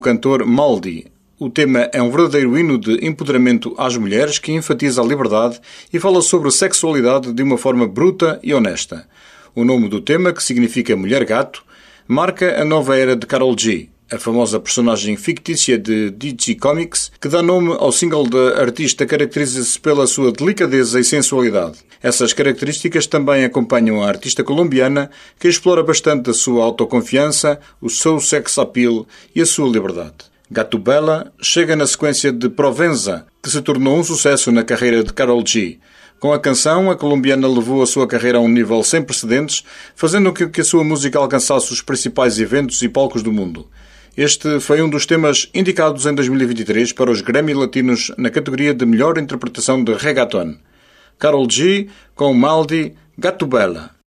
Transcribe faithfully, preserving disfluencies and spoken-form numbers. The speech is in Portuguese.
cantor Maldi. O tema é um verdadeiro hino de empoderamento às mulheres que enfatiza a liberdade e fala sobre a sexualidade de uma forma bruta e honesta. O nome do tema, que significa Mulher Gato, marca a nova era de Karol G, a famosa personagem fictícia de D C Comics, que dá nome ao single da artista, caracteriza-se pela sua delicadeza e sensualidade. Essas características também acompanham a artista colombiana, que explora bastante a sua autoconfiança, o seu sex appeal e a sua liberdade. Gato Bella chega na sequência de Provenza, que se tornou um sucesso na carreira de Karol G. Com a canção, a colombiana levou a sua carreira a um nível sem precedentes, fazendo com que a sua música alcançasse os principais eventos e palcos do mundo. Este foi um dos temas indicados em dois mil e vinte e três para os Grammy Latinos na categoria de melhor interpretação de reggaeton. Karol G com Maldi, Gato Bella.